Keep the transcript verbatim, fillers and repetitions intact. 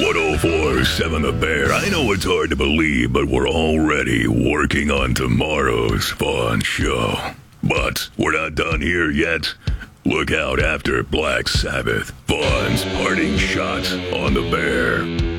ten seven The Bear. I know it's hard to believe, but we're already working on tomorrow's fun show. But we're not done here yet. Look out after Black Sabbath. Fun's parting shot on The Bear.